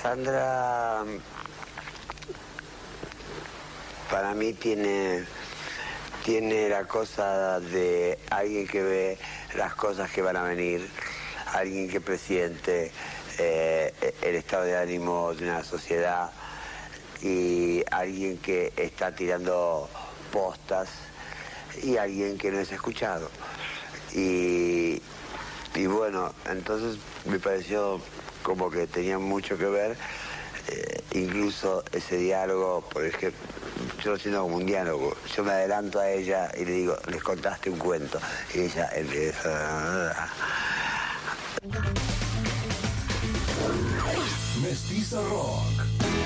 Sandra, para mí tiene la cosa de alguien que ve las cosas que van a venir, alguien que presiente el estado de ánimo de una sociedad y alguien que está tirando postas y alguien que no es escuchado. Y bueno, entonces me pareció como que tenía mucho que ver, incluso ese diálogo, porque yo lo siento como un diálogo. Yo me adelanto a ella y le digo, les contaste un cuento. Y ella empieza... Mestiza Rock.